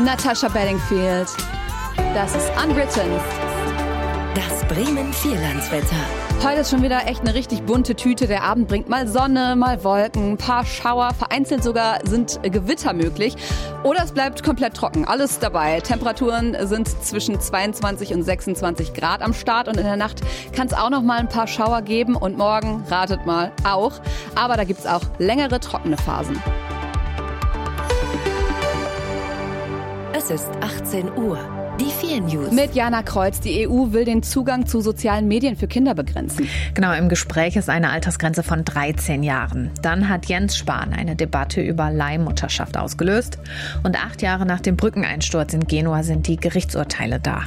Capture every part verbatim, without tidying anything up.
Natasha Bedingfield. Das ist Unwritten. Das Bremen-Vierlandswetter. Heute ist schon wieder echt eine richtig bunte Tüte. Der Abend bringt mal Sonne, mal Wolken, ein paar Schauer. Vereinzelt sogar sind Gewitter möglich. Oder es bleibt komplett trocken. Alles dabei. Temperaturen sind zwischen zweiundzwanzig und sechsundzwanzig Grad am Start. Und in der Nacht kann es auch noch mal ein paar Schauer geben. Und morgen, ratet mal, auch. Aber da gibt es auch längere trockene Phasen. Es ist achtzehn Uhr. Die vier News. Mit Jana Kreuz. Die E U will den Zugang zu sozialen Medien für Kinder begrenzen. Genau, im Gespräch ist eine Altersgrenze von dreizehn Jahren. Dann hat Jens Spahn eine Debatte über Leihmutterschaft ausgelöst. Und acht Jahre nach dem Brückeneinsturz in Genua sind die Gerichtsurteile da.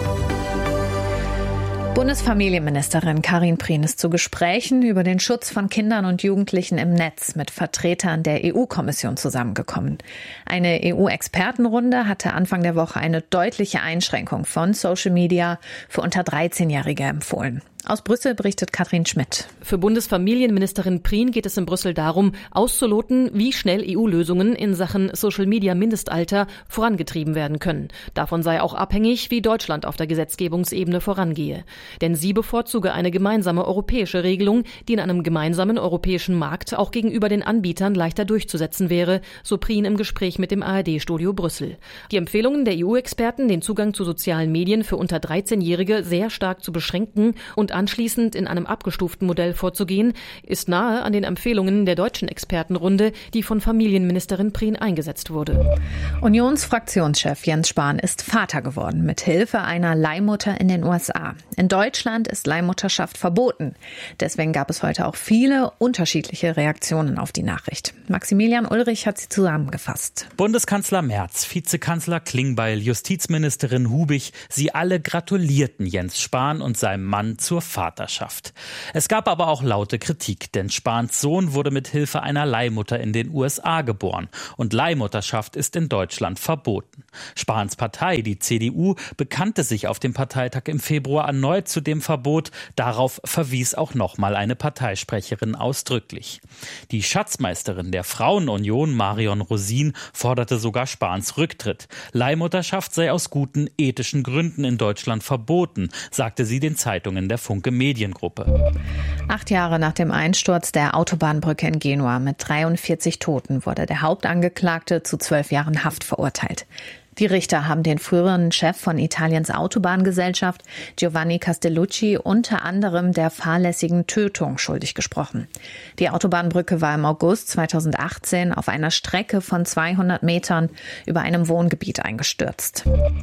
Bundesfamilienministerin Karin Prien ist zu Gesprächen über den Schutz von Kindern und Jugendlichen im Netz mit Vertretern der E U-Kommission zusammengekommen. Eine E U-Expertenrunde hatte Anfang der Woche eine deutliche Einschränkung von Social Media für unter dreizehnjährige empfohlen. Aus Brüssel berichtet Katrin Schmidt. Für Bundesfamilienministerin Prien geht es in Brüssel darum, auszuloten, wie schnell E U-Lösungen in Sachen Social-Media-Mindestalter vorangetrieben werden können. Davon sei auch abhängig, wie Deutschland auf der Gesetzgebungsebene vorangehe. Denn sie bevorzuge eine gemeinsame europäische Regelung, die in einem gemeinsamen europäischen Markt auch gegenüber den Anbietern leichter durchzusetzen wäre, so Prien im Gespräch mit dem A R D-Studio Brüssel. Die Empfehlungen der E U-Experten, den Zugang zu sozialen Medien für unter dreizehnjährige sehr stark zu beschränken und anschließend in einem abgestuften Modell vorzugehen, ist nahe an den Empfehlungen der deutschen Expertenrunde, die von Familienministerin Prien eingesetzt wurde. Unionsfraktionschef Jens Spahn ist Vater geworden, mit Hilfe einer Leihmutter in den U S A. In Deutschland ist Leihmutterschaft verboten. Deswegen gab es heute auch viele unterschiedliche Reaktionen auf die Nachricht. Maximilian Ulrich hat sie zusammengefasst. Bundeskanzler Merz, Vizekanzler Klingbeil, Justizministerin Hubig, sie alle gratulierten Jens Spahn und seinem Mann zur Vaterschaft. Es gab aber auch laute Kritik, denn Spahns Sohn wurde mit Hilfe einer Leihmutter in den U S A geboren und Leihmutterschaft ist in Deutschland verboten. Spahns Partei, die C D U, bekannte sich auf dem Parteitag im Februar erneut zu dem Verbot. Darauf verwies auch nochmal eine Parteisprecherin ausdrücklich. Die Schatzmeisterin der Frauenunion, Marion Rosin, forderte sogar Spahns Rücktritt. Leihmutterschaft sei aus guten ethischen Gründen in Deutschland verboten, sagte sie den Zeitungen der Funke Mediengruppe. Acht Jahre nach dem Einsturz der Autobahnbrücke in Genua mit dreiundvierzig Toten wurde der Hauptangeklagte zu zwölf Jahren Haft verurteilt. Die Richter haben den früheren Chef von Italiens Autobahngesellschaft, Giovanni Castellucci, unter anderem der fahrlässigen Tötung schuldig gesprochen. Die Autobahnbrücke war im August zweitausendachtzehn auf einer Strecke von zweihundert Metern über einem Wohngebiet eingestürzt.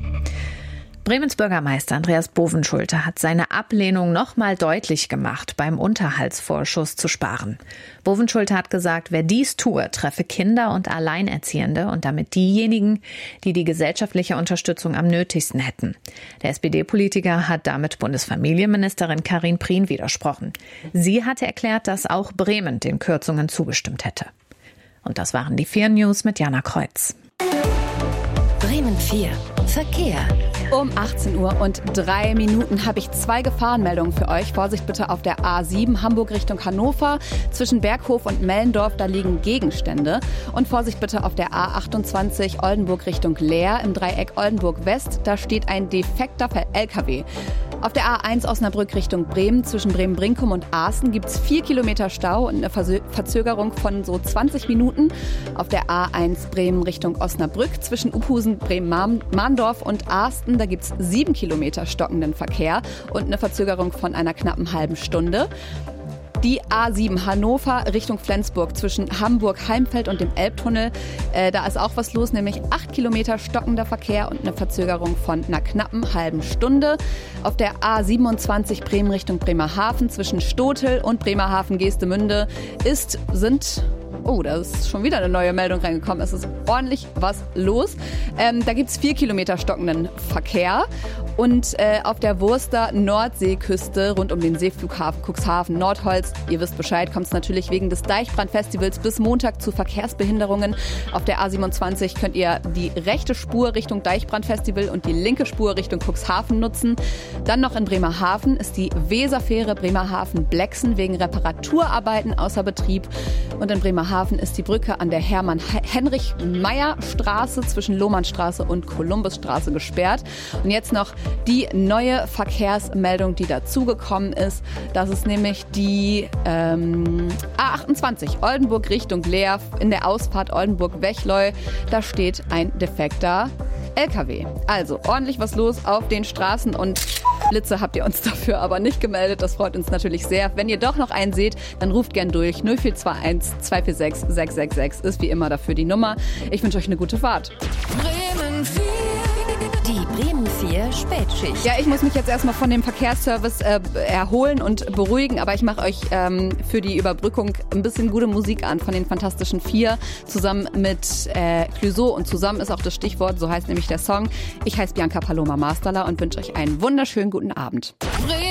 Bremens Bürgermeister Andreas Bovenschulte hat seine Ablehnung noch mal deutlich gemacht, beim Unterhaltsvorschuss zu sparen. Bovenschulte hat gesagt, wer dies tue, treffe Kinder und Alleinerziehende und damit diejenigen, die die gesellschaftliche Unterstützung am nötigsten hätten. Der S P D-Politiker hat damit Bundesfamilienministerin Karin Prien widersprochen. Sie hatte erklärt, dass auch Bremen den Kürzungen zugestimmt hätte. Und das waren die vier News mit Jana Kreuz. Bremen vier. Verkehr. Um achtzehn Uhr und drei Minuten habe ich zwei Gefahrenmeldungen für euch. Vorsicht bitte auf der A sieben Hamburg Richtung Hannover. Zwischen Berghof und Mellendorf, da liegen Gegenstände. Und Vorsicht bitte auf der A achtundzwanzig Oldenburg Richtung Leer im Dreieck Oldenburg West. Da steht ein defekter L K W. Auf der A eins Osnabrück Richtung Bremen zwischen Bremen-Brinkum und Aaßen gibt es vier Kilometer Stau und eine Verzögerung von so zwanzig Minuten. Auf der A eins Bremen Richtung Osnabrück zwischen Uphusen, Bremen-Mahndorf und Aasten, da gibt es sieben Kilometer stockenden Verkehr und eine Verzögerung von einer knappen halben Stunde. Die A sieben Hannover Richtung Flensburg zwischen Hamburg-Heimfeld und dem Elbtunnel. Äh, da ist auch was los, nämlich acht Kilometer stockender Verkehr und eine Verzögerung von einer knappen halben Stunde. Auf der A siebenundzwanzig Bremen Richtung Bremerhaven zwischen Stotel und Bremerhaven-Geestemünde ist, sind... Oh, da ist schon wieder eine neue Meldung reingekommen. Es ist ordentlich was los. Ähm, da gibt es vier Kilometer stockenden Verkehr. Und äh, auf der Wurster Nordseeküste rund um den Seeflughafen Cuxhaven Nordholz, ihr wisst Bescheid, kommt es natürlich wegen des Deichbrandfestivals bis Montag zu Verkehrsbehinderungen. Auf der A siebenundzwanzig könnt ihr die rechte Spur Richtung Deichbrandfestival und die linke Spur Richtung Cuxhaven nutzen. Dann noch in Bremerhaven ist die Weserfähre Bremerhaven-Blexen wegen Reparaturarbeiten außer Betrieb. Und in Bremerhaven Bremerhaven ist die Brücke an der Hermann-Heinrich-Meyer-Straße zwischen Lohmannstraße und Kolumbusstraße gesperrt. Und jetzt noch die neue Verkehrsmeldung, die dazugekommen ist. Das ist nämlich die ähm, A achtundzwanzig, Oldenburg Richtung Leer, in der Ausfahrt Oldenburg-Wechleu. Da steht ein defekter L K W. Also ordentlich was los auf den Straßen und Blitze habt ihr uns dafür aber nicht gemeldet. Das freut uns natürlich sehr. Wenn ihr doch noch einen seht, dann ruft gern durch. null vier zwei eins zwei vier sechs sechs sechs sechs ist wie immer dafür die Nummer. Ich wünsche euch eine gute Fahrt. Bremen vier. Die Bremen vier Spätschicht. Ja, ich muss mich jetzt erstmal von dem Verkehrsservice äh, erholen und beruhigen, aber ich mache euch ähm, für die Überbrückung ein bisschen gute Musik an von den Fantastischen Vier zusammen mit äh, Clouseau, und zusammen ist auch das Stichwort, so heißt nämlich der Song. Ich heiße Bianca Paloma Masterler und wünsche euch einen wunderschönen guten Abend. Bremen